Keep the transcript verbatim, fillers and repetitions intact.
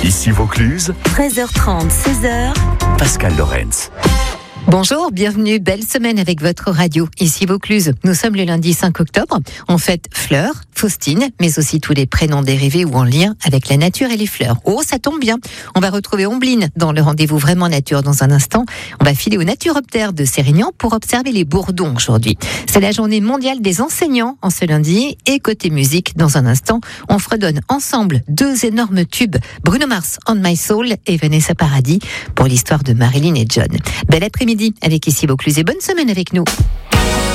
Ici Vaucluse, treize heures trente, seize heures. Pascal Lorenz. Bonjour, bienvenue, belle semaine avec votre radio, ici Vaucluse. Nous sommes le lundi cinq octobre, on fête Fleur, Faustine, mais aussi tous les prénoms dérivés ou en lien avec la nature et les fleurs. Oh, ça tombe bien, on va retrouver Ombline dans le rendez-vous Vraiment Nature dans un instant. On va filer au Naturoptère de Sérignan pour observer les bourdons aujourd'hui. C'est la journée mondiale des enseignants en ce lundi, et côté musique, dans un instant, on fredonne ensemble deux énormes tubes, Bruno Mars, On My Soul et Vanessa Paradis, pour l'histoire de Marilyn et John. Bel après-midi avec ici Vaucluse et bonne semaine avec nous.